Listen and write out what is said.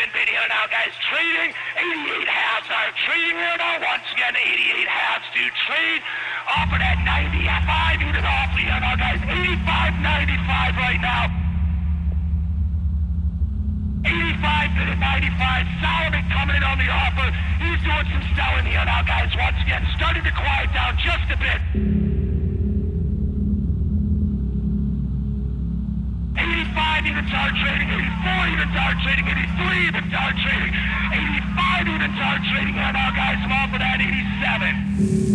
even bid here now, guys. Trading 88 halves are trading here now. Once again, 88 halves to trade. Offered at 95 even off here now, guys. 85.95 right now. 85 to the 95. Solomon coming in on the offer. He's doing some selling here now, guys. Once again, starting to quiet down just a bit. 85 units are trading, 84 units are trading, 83 units are trading, 85 units are trading here now, guys. I'm offered at 87.